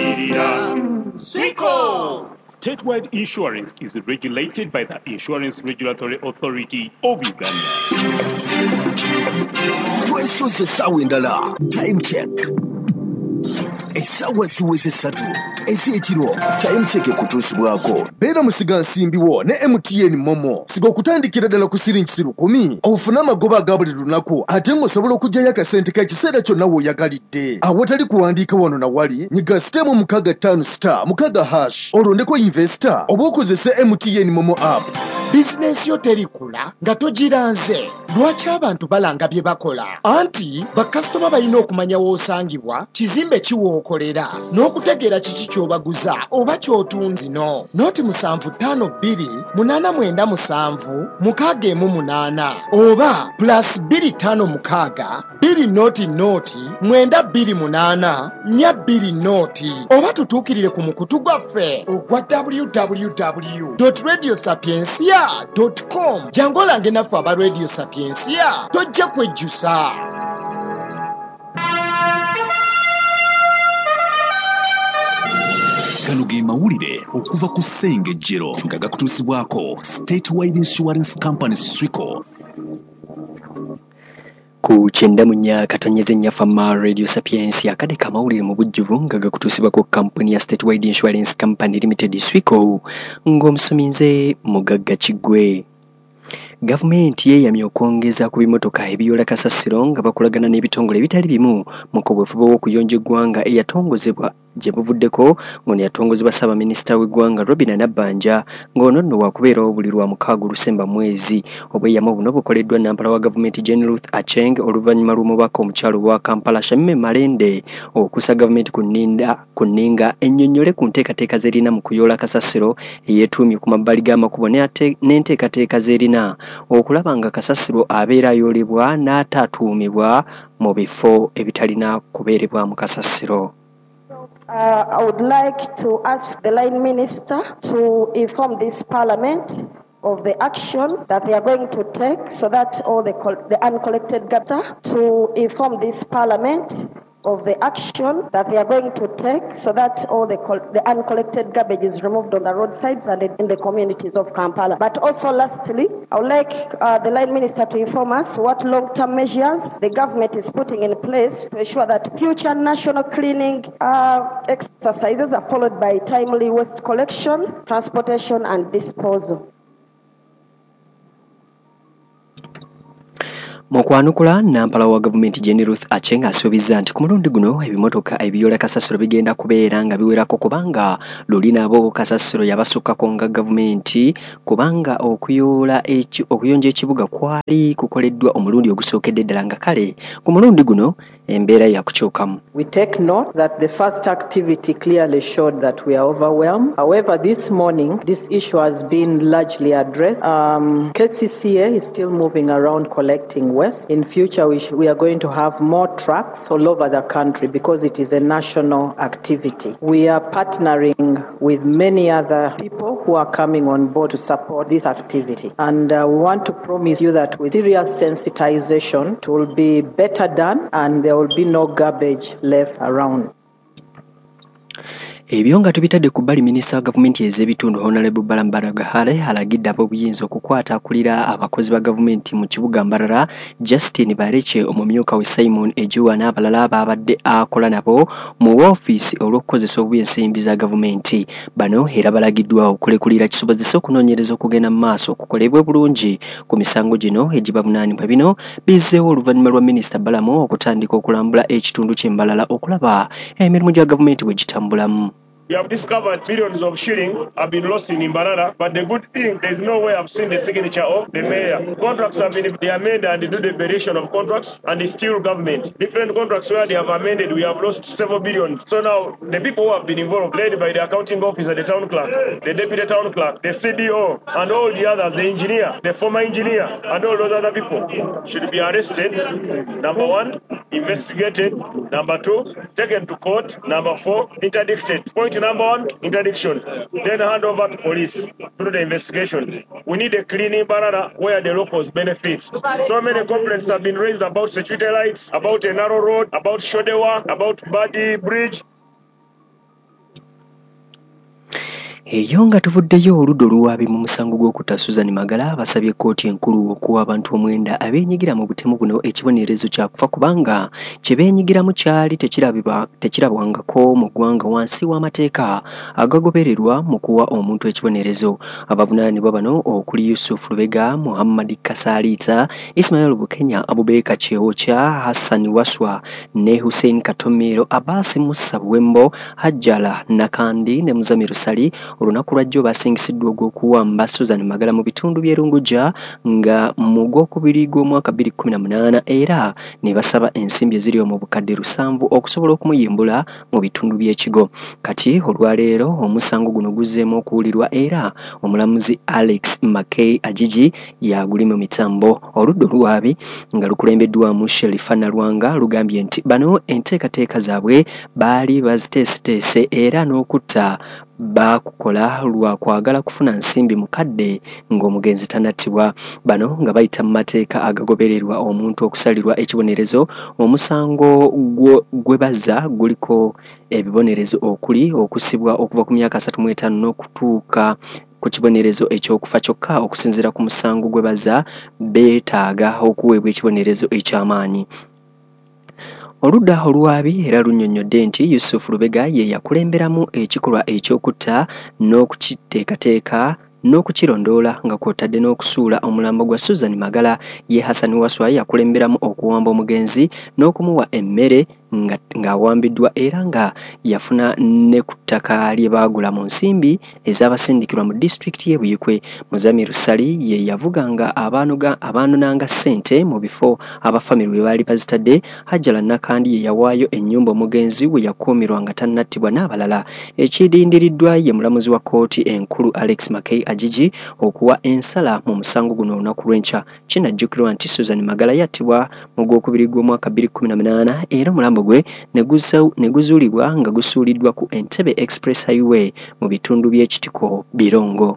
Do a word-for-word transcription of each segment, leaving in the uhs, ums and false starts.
Swico! Statewide insurance is regulated by the Insurance Regulatory Authority of Uganda. Twesoze sawa endala. Time check. Esawa siweze satu. Ezi ekiro. Time check kutuusibwako. Beera musiga nsimbiwo ne M T N Momo. Sigo kutandikira ddala ku siringi lukumi. Ofuna amagoba aga buli lunaku. Ate ng'osobola okuggyayo akasente k'ekiseera kyonna w'oyagalidde. Awatali kuwandiika wano na wali, nyiga sitemu mukaga ttaano star mukaga hash. Olondeko investor oba okozese M T N Momo app. Bizinesi yo terikula nga togiranze. Lwaki abantu balanga bye bakola? Anti bakasitoma balina okumanya w'osangibwa, kizimbe kiwookolera, n'okutegeera kiki ky'obaguza oba ky'otunzi no. Nooti musanvu ttaano bbiri munaana mwenda musanvu mukaaga emu munaana oba plus bbiri ttaano mukaaga bbiri nooti nooti mwenda bbiri munaana nnya bbiri nooti oba tutuukirire ku mukutu gwaffe ogwa w w w dot radio sapiensia dot com. Jangu olange naffe aba Radio Sapiensia tojja kwejjusa. Gano ge mawulire okuva ku Ssengejjero nga gakutuusibwako Statewide Insurance Company Swico. Ku kyenda mu nnya katonyeze nnyafa ma Radio Sapiensia akade kamawulire mu bujjuvu nga gakutuusibwako kampuni ya Statewide Insurance Company Limited Swico ng'omusomi nze Mugagga Kigwe. Gavumenti yeeyamye okwongeza ku bimotoka ebiyoola kasasiro nga bakolagana n'ebitongole ebitali bimu mu kaweefube w'okuyonja eggwanga eyatongozebwa gye buvuddeko ng'ono yatongozebwa Ssaabaminisita w'eggwanga Robinah Nabbanja ng'ono nno waakubeerawo buli lwa mukaaga Olusemba mwezi. Obweyamo buno bukoleddwa Nampala wa gavumenti Jane Ruth Aceng oluvannyuma lw'omubaka omukyalo wa Kampala Shamime Malende okussa gavumenti ku nninda ku nninga ennyonnyole ku nteekateeka z'erina mu kuyoola kasasiro eyeetuumye ku mabbali g'amakubo n'enteekateeka z'erina okulaba nga kasasiro abeera ayoolebwa n'ate atuumibwa mu bifo ebitalina kubeerebwa mu kasasiro. Uh, I would like to ask the line minister to inform this parliament of the action that they are going to take so that all the, the uncollected garbage to inform this parliament of the action that they are going to take so that all the, the uncollected garbage is removed on the roadsides and in the communities of Kampala. But also lastly, I would like uh, the line minister to inform us what long-term measures the government is putting in place to ensure that future national cleaning uh, exercises are followed by timely waste collection, transportation and disposal. Mu kwanukula Nampala wa gavumenti Jane Ruth Aceng asuubizza nti ku mulundi guno ebimotoka ebiyoola kasasiro bigenda kubeera nga biwerako kubanga luli nabo kasasiro yabasukkako nga gavumenti kubanga okuyoola okuyonja ekibuga kwali kukoleddwa omulundi ogusookedde ddala nga kale ku mulundi guno embeera yakukyukamu. We take note that the first activity clearly showed that we are overwhelmed. However, this morning this issue has been largely addressed. Um, K C C A is still moving around collecting waste. In future, we, we are going to have more trucks all over the country because it is a national activity. We are partnering with many other people who are coming on board to support this activity. And uh, we want to promise you that with serious sensitization, it will be better done and there will be no garbage left around. Ebyo nga tubitadde ku bbali minisita wa gavumenti ez'ebitundu Honorable Balambala Gahale alagidde ab'obuyinza okukwata akulira abakozi ba gavumenti mu kibuga Mbarara Justin Bareche omumyuka we Simon Ejuwa n'abalala ababadde akola nabo mu woofiisi olw'okukozesa obubi ensimbi za gavumenti. Bano era balagiddwa okulekulira kisobozesa okunoonyereza okugenda mu maaso okukolebwa bulungi ku misango gino egibavunaanibwa. Bino bizzeewo oluvannyuma lwa minisita Balamu okutandika okulambula ekitundu ky'Embalala okulaba emirimu gya gavumenti bwe gitambulamu. We have discovered millions of shillings have been lost in Imbarara, but the good thing, there is no way I've seen the signature of the mayor. Contracts have been they amended and they do the variation of contracts, and it's still government. Different contracts where they have amended, we have lost several billions. So now, the people who have been involved, led by the accounting officer, the town clerk, the deputy town clerk, the C D O, and all the others, the engineer, the former engineer, and all those other people should be arrested. Number one, investigated. Number two, taken to court. Number four, interdicted. Point number one, interdiction. Then hand over to police through the investigation. We need a cleaning Barara where the locals benefit. So many complaints have been raised about security lights, about a narrow road, about shoulder work, about Badi Bridge. Eyo nga tuvuddeyo oludda oluwaabi mu musango gw'okutta Susan Magala basabye kkooti enkulu okuwa abantu omwenda abeenyigira mu butemu buno ekibonerezo kya kufa kubanga kye beenyigiramu kyali tekirabibwa tekirabwangako mu ggwanga wansi w'amateeka agagobererwa mu kuwa omuntu ekibonerezo. Abavunaanibwa bano okuli Yusuf Lubega, Muhammad Kasaliita, Ismail Bukenya, Abubeka Cheocha, Hassan Waswa ne Hussein Katomero, Abbas Musa Bwembo, Hajjala Nakandi ne Muzamiru Sali olunaku lwajjo basingisiddwa ogw'okuwamba Susan Magala mu bitundu by'e Lunguja nga mu gwokubiri gw'omwaka bbiri kkumi na munaana era ne basaba ensimbi eziri mu bukadde lusanvu okusobola okumuyimbula mu bitundu by'ekigo. Kati olwaleero omusango guno guzzeemu okuwulirwa era omulamuzi Alex Makei Ajiji yaguli mu mitambo. Oludda oluwaabi nga lukulembeddwamu Sherifa Nalwanga lugambye nti bano enteekateeka zaabwe baali baziteesiteese era n'okutta bakukola lwa kwagala kufuna nsimbi mukadde ng'omugenzi tanattibwa. Bano nga bayita mu mateeka agagobererwa omuntu okusalirwa ekibonerezo. Omusango gwe bazza guliko ebibonerezo okuli okusibwa okuva ku myaka asatu mu etaano n'okutuuka ku kibonerezo ekyokufa kyokka. Okusinziira ku musango gwe bazza beetaaga okuweebwa ekibonerezo eky'amaanyi. Oludda oluwaabi era lunnyonnyodde nti Yusuf Lubega ye yakulemberamu ekikolwa eky'okutta n'okukiteekateeka n'okukirondoola nga kw'otadde n'okusuula omulambo gwa Susan Magala. Ye Hassan Waswa yakulemberamu okuwamba omugenzi n'okumuwa emmere nga ng'awambiddwa era nga yafuna ne ku ttaka lye baagula mu nsimbi ez'abasindikirwa mu disitulikiti y'e Buyikwe. Muzamiru Sali ye yavuganga abaanonanga ssente mu bifo abafamiry we baali bazitadde. Hajjala Nakandi ye yawaayo ennyumba omugenzi we yakuumirwa nga tannattibwa n'abalala. Ekidindiriddwa ye mulamuzi wa kkooti enkulu Alex Makei Ajiji okuwa ensala mu musango guno olunaku lw'enkya. Kinajjukirwa nti Susan Magala yattibwa mu gwokubiri gw'omwaka bbiri kkumi na munaana era omulambo gwe ne guzuulibwa nga gusuuliddwa ku Entebbe Express Highway mu bitundu by'ekitiko Birongo.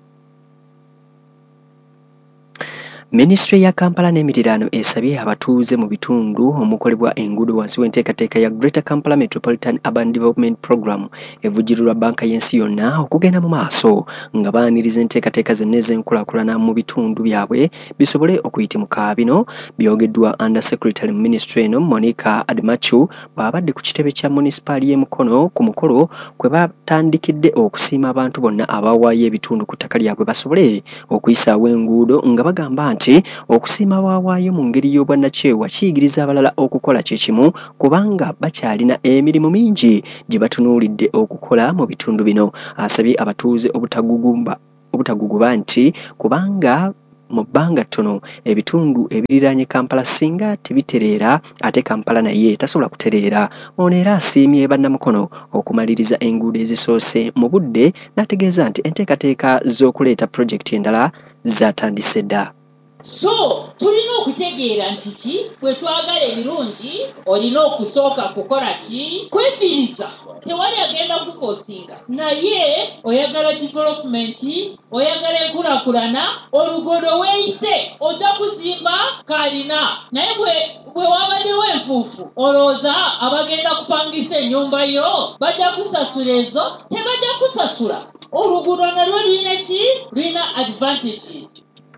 Minisitule ya Kampala n'emiriraano esabye abatuuze mu bitundu omukolebwa enguudo wansi w'enteekateeka ya Greater Kampala Metropolitan Urban Development Program evujjirirwa banka y'ensi yonna okugenda mu maaso nga baaniriza enteekateeka zonna ez'enkulaakulana mu bitundu byabwe bisobole okuyitimuka. Bino byogeddwa Under Secretary mu Minisitule eno Monica Ademachu bw'abadde ku kitebe kya munisipaali y'e Mukono ku mukolo kwe batandikidde okusiima abantu bonna abawaayo ebitundu ku ttaka lyabwe basobole okuyisaawo enguudo nga bagamba nti okusiima baawaayo mu ngeri y'obwannakyewa kiyigiriza abalala okukola kye kimu kubanga bakyalina emirimu mingi gye batunuulidde okukola mu bitundu bino. Asabye abatuuze obutagugumba obutaguguba nti kubanga mu bbanga ttono ebitundu ebiriraanye Kampala singa tebitereera ate Kampala naye tasobola kutereera. Ono era asiimye bannamukono okumaliriza enguudo ezisoose mu budde n'ategeeza nti enteekateeka z'okuleeta pulojekiti endala zaatandise dda. So tulina okutegeera nti ki bwe twagala ebirungi olina okusooka kukola ki kwefiiriza. Tewali agenda kupostinga naye oyagala development, oyagala enkulaakulana, olugodo weeyise ojja kuzimba kalina. Naye bwe bwe wabaddewo enfuufu olowooza abagenda kupangisa ennyumba yo bajja kusasula ezo? Tebajja kusasula. Oluguudo nalwo lulina ki? Lulina advantages.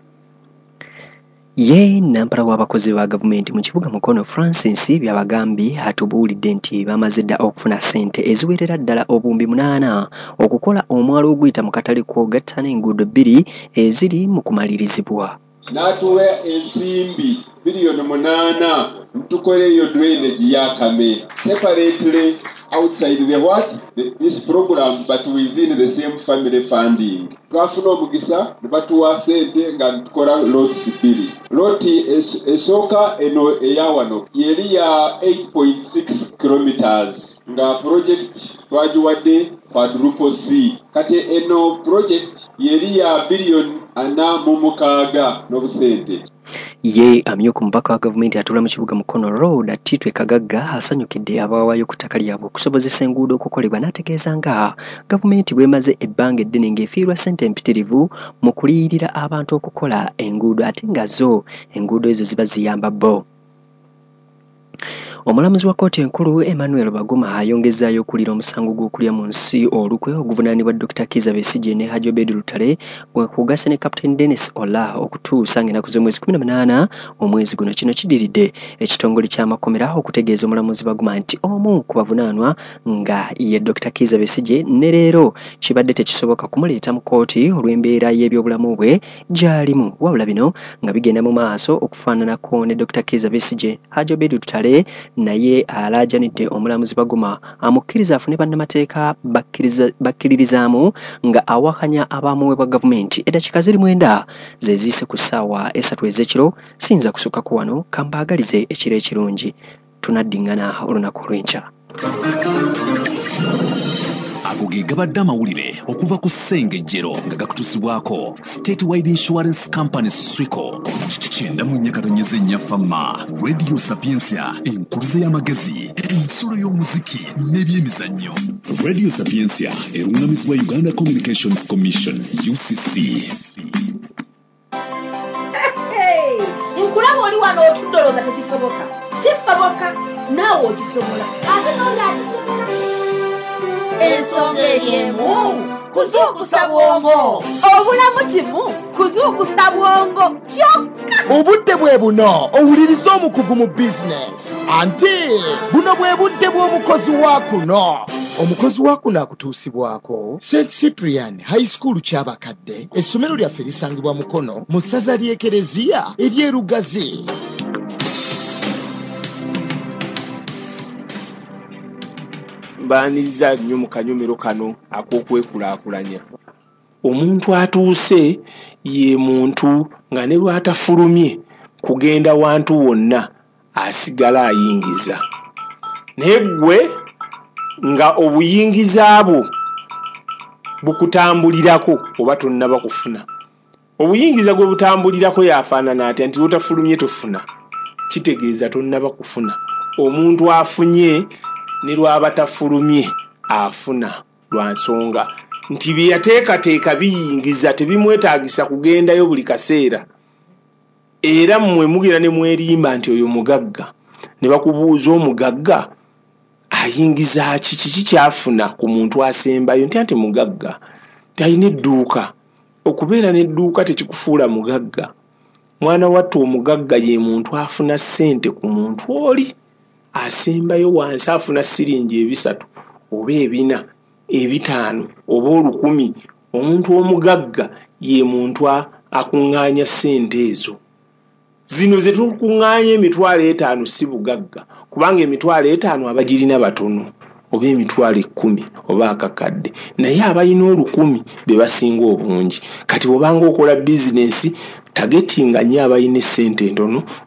Ye nampala w'abakozi ba gavumenti mu kibuga Mukono Francis byabagambye atubuulidde nti bamaze dda okufuna ssente eziwerera ddala obuwumbi munaana okukola omwalo oguyita mu katale kw'ogatta n'enguudo bbiri eziri mu kumalirizibwa. N'atuwa ensimbi biliyoni munaana ntukole eyo drainage y'Akame separately outside the what the, this program but within the same family funding. Twafuna omugisa ne batuwa ssente nga tukola lots bbiri. Loti esooka eno eyawano yeri ya eight point six kilometers nga project twagiwadde quadruple C. Kati eno project yeri ya biliyoni ana mu mukaaga n'obusente. Ye amyuka omubaka wa gavumenti atula mu kibuga Mukono Road Titwe Kagagga asanyukidde abawaayo ku ttaka lyabwe okusobozesa enguudo okukolebwa n'ategeeza nga gavumenti bw'emaze ebbanga eddene ng'efiirwa ssente empitirivu mu kuliyirira abantu okukola enguudo ate nga zo enguudo ezo ziba ziyamba bo. Omulamuzi wa kkooti enkulu Emmanuel Baguma ayongezaayo okulira omusango gw'okulya mu nsi olukwe oguvunaanibwa Doctor Kizza Besigye ne Hajji Obed Lutale kwekugasa ne Captain Dennis Ola okutuusa ng'ennaku z'omwezi kumi na munaana omwezi guno. Kino kidiridde ekitongole ky'amakomera okutegeeza omulamuzi Baguma nti omu ku bavunaanwa nga ye Doctor Kizza Besigye ne leero kibadde tekisoboka kumuleeta mu kkooti olw'embeera y'ebyobulamu bwe gy'alimu, wabula bino nga bigenda mu maaso okufaananako ne Doctor Kizza Besigye. Hajji Obed Lutale naye alaajanidde omulamuzi Baguma amukkiriza afune bannamateeka bakkiririzaamu nga awakanya abamuweebwa gavumenti. Eddakiika ziri mwenda ze ziise ku ssaawa esatu ez'ekiro. Siyinza kusukako wano kambaagalize ekiro ekirungi. Tunaddingana olunaku olw'enkya. Ago ge gabadde amawulire okuva ku Ssengejjero nga gakutusibwako State Wide Insurance Company Swico. Kyenda mu nnya katonyeza ennya Fama Radio Sapiensia, enkuluze y'amagezi, ensulo y'omuziki n'ebyemizannyo. Radio Sapiensia erungamizibwa Uganda Communications Commission U C C. Nkulaba oli wano otudoloza tekisoboka. Kisoboka naawe okisobola. Ate n'olyakisobola. Ensonga eriemu kuzuukusa bwongo. Obulamu kimu kuzuukusa bwongo kyokka. Obudde bwe buno owuliriza omukugu mu bizinesi. Anti buno bwe budde bw'omukozi wa kuno. Omukozi wa kuno akutuusibwako Saint Cyprian High School ky'abakadde. Essomero lyaffe lisangibwa Mukono mu ssaza ly'Ekereziya ery'Erugazi. Mbaaniriza nnyo mu kanyomero kano ak'okwekulaakulanya. Omuntu atuuse ye muntu nga ne bw'atafulumye kugenda wantu wonna asigala ayingiza. Naye ggwe nga obuyingiza bwo bukutambulirako oba tonnaba kufuna. Obuyingiza gwe butambulirako yafaanana atya nti lwotafulumye tofuna. Kitegeeza tonnaba kufuna. Omuntu afunye ne lwaba tafulumye afuna lwa nsonga nti bye yateekateeka biyingiza tebimwetaagisa kugendayo buli kaseera. Era mmwe mugera ne mwerimba nti oyo mugagga. Ne bakubuuza omugagga ayingiza ki, kiki kyafuna ku muntu asembayo nti ate mugagga talina edduuka. Okubeera n'edduuka tekikufuula mugagga. Mwana wattu omugagga ye muntu afuna ssente ku muntu oli asembayo wansi afuna siringi ebisatu oba ebina ebitaano oba olukumi. Omuntu omugagga ye muntu akuŋŋaanya ssente ezo. Zino ze tukuŋŋaanya emitwalo etaano si bugagga, kubanga emitwalo etaano abagirina batono oba emitwalo ekkumi oba akakadde, naye abalina olukumi be basinga obungi. Kati bw'obanga okola bizinensi tagetinga nnyo abalina essente entono